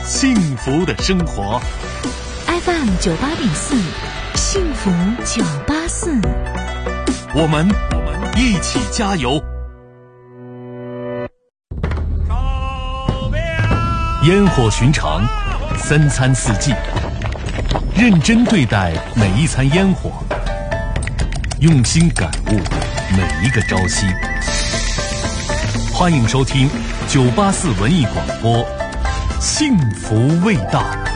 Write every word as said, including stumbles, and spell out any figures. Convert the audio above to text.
幸福的生活。 F M 九八点四，幸福九八四， 我们我们一起加油。烟火寻常，三餐四季，认真对待每一餐烟火，用心感悟每一个朝夕。欢迎收听九八四文艺广播，幸福味道。